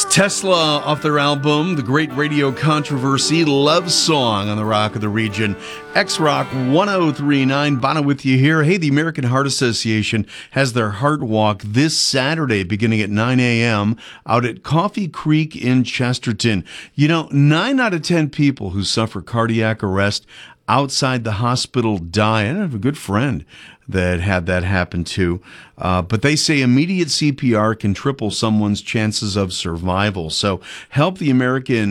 Tesla off their album, The Great Radio Controversy, Love Song on the Rock of the Region. X-Rock 1039, Bono with you here. Hey, the American Heart Association has their Heart Walk this Saturday beginning at 9 a.m. out at Coffee Creek in Chesterton. You know, 9 out of 10 people who suffer cardiac arrest outside the hospital die. I have a good friend that had that happen too. But they say immediate CPR can triple someone's chances of survival. So help the American